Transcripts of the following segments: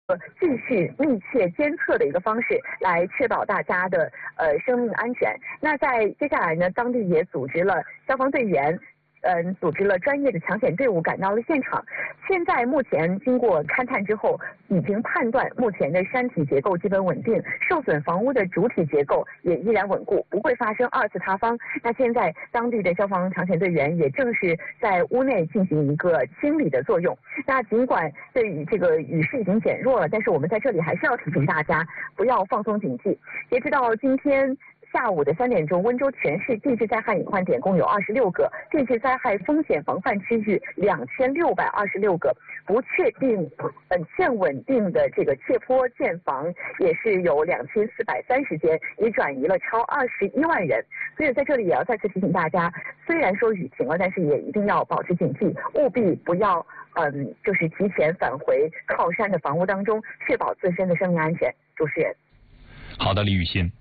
继续密切监测的一个方式，来确保大家的生命安全。那在接下来呢，当地也组织了消防队员。组织了专业的抢险队伍赶到了现场。现在目前经过勘探之后，已经判断目前的山体结构基本稳定，受损房屋的主体结构也依然稳固，不会发生二次塌方。那现在当地的消防抢险队员也正是在屋内进行一个清理的作用。那尽管对于这个雨势已经减弱了，但是我们在这里还是要提醒大家不要放松警惕。截止到今天下午的3点钟，温州全市地质灾害隐患点共有26个，地质灾害风险防范区域2626个，不确定现稳定的这个切坡建房也是有2430间，已转移了超21万人。所以在这里也要再次提醒大家，虽然说雨停了，但是也一定要保持警惕，务必不要就是提前返回靠山的房屋当中，确保自身的生命安全。主持人。 好的，李雨欣。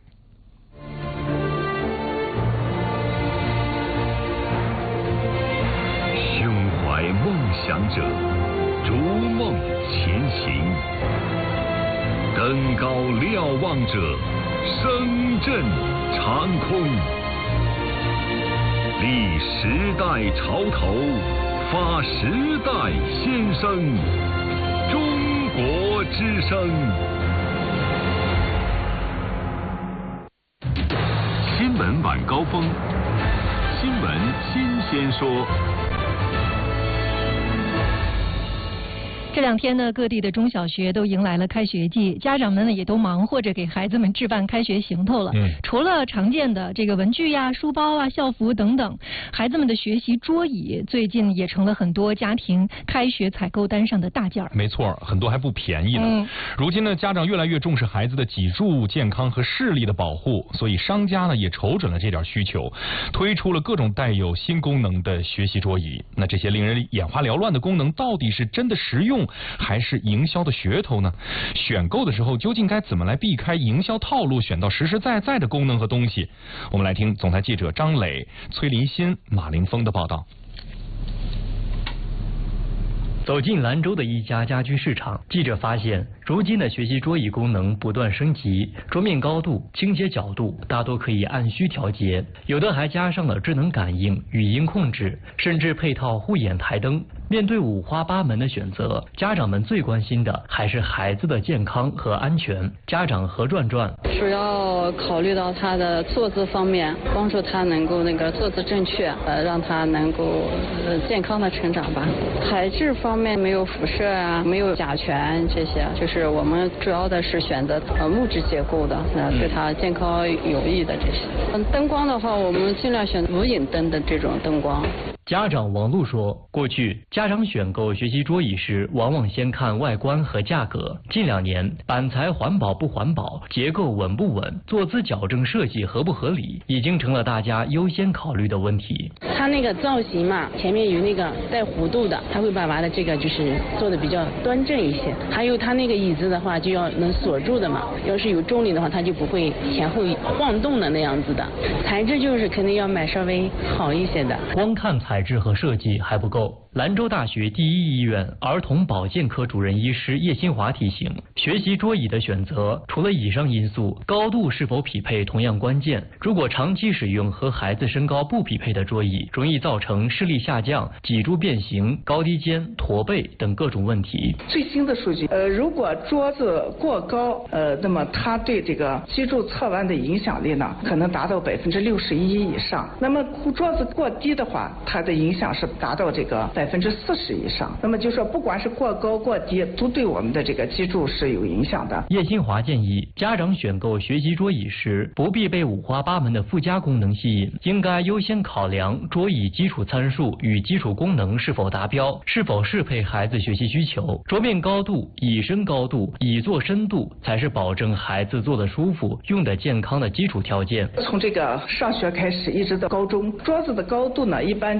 胸怀梦想者，逐梦前行；登高瞭望者，声震长空。立时代潮头，发时代先声。中国之声。新闻晚高峰，新闻新鲜说。 这2天呢，各地的中小学都迎来了开学季，家长们呢也都忙活着给孩子们置办开学行头了。除了常见的这个文具呀、书包啊、校服等等，孩子们的学习桌椅最近也成了很多家庭开学采购单上的大件儿。 没错，很多还不便宜呢。如今呢，家长越来越重视孩子的脊柱健康和视力的保护，所以商家呢也瞅准了这点需求，推出了各种带有新功能的学习桌椅。那这些令人眼花缭乱的功能，到底是真的实用，还是营销的噱头呢？选购的时候究竟该怎么来避开营销套路，选到实实在在的功能和东西？我们来听总台记者张磊、崔林新、马凌峰的报道。 走进兰州的一家家居市场，记者发现，如今的学习桌椅功能不断升级，桌面高度、倾斜角度大多可以按需调节，有的还加上了智能感应、语音控制，甚至配套护眼台灯。面对五花八门的选择，家长们最关心的还是孩子的健康和安全。家长何转转主要考虑到他的坐姿方面，帮助他能够坐姿正确，让他能够健康的成长吧。材质方面没有辐射啊，没有甲醛这些，就是我们主要的是选择木质结构的，对他健康有益的这些。灯光的话，我们尽量选无影灯的这种灯光。 家长王璐说，过去家长选购学习桌椅时，往往先看外观和价格。近2年，板材环保不环保，结构稳不稳，坐姿矫正设计合不合理，已经成了大家优先考虑的问题。 它那个造型嘛，前面有那个带弧度的，它会把的这个就是做的比较端正一些。还有它那个椅子的话，就要能锁住的嘛，要是有重力的话，它就不会前后晃动的那样子的。材质就是肯定要买稍微好一些的。 光看材质和设计还不够。兰州大学第一医院儿童保健科主任医师叶新华提醒，学习桌椅的选择，除了以上因素，高度是否匹配同样关键。如果长期使用和孩子身高不匹配的桌椅，容易造成视力下降、脊柱变形、高低肩、驼背等各种问题。 最新的数据，如果桌子过高，那么它对这个脊柱侧弯的影响力呢，可能达到61%以上。那么桌子过低的话，它的影响是达到这个40%以上。那么就说不管是过高过低，都对我们的这个脊柱是有影响的。 叶新华建议，家长选购学习桌椅时，不必被五花八门的附加功能吸引，应该优先考量桌椅基础参数与基础功能是否达标，是否适配孩子学习需求。桌面高度、椅身高度、椅座深度才是保证孩子坐得舒服、用得健康的基础条件。 从这个上学开始，一直到高中，桌子的高度呢，一般